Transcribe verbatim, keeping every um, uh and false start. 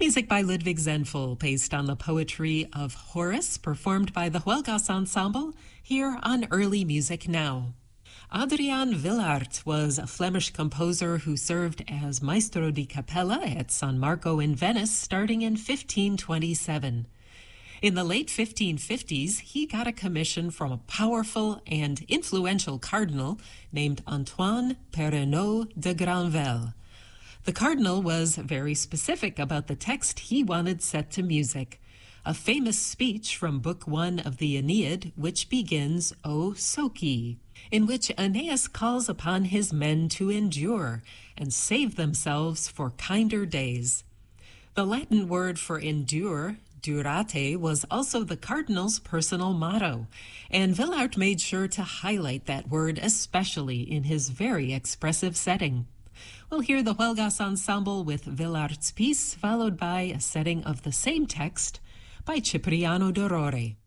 Music by Ludwig Zenfel, based on the poetry of Horace, performed by the Huelgas Ensemble, here on Early Music Now. Adriaan Willaert was a Flemish composer who served as Maestro di Cappella at San Marco in Venice starting in fifteen twenty-seven. In the late fifteen fifties, he got a commission from a powerful and influential cardinal named Antoine Perrenot de Granvelle. The cardinal was very specific about the text he wanted set to music, a famous speech from Book One of the Aeneid, which begins, O Soci, in which Aeneas calls upon his men to endure and save themselves for kinder days. The Latin word for endure, durate, was also the cardinal's personal motto, and Willaert made sure to highlight that word especially in his very expressive setting. We'll hear the Huelgas Ensemble with Willaert's piece, followed by a setting of the same text by Cipriano Dorore.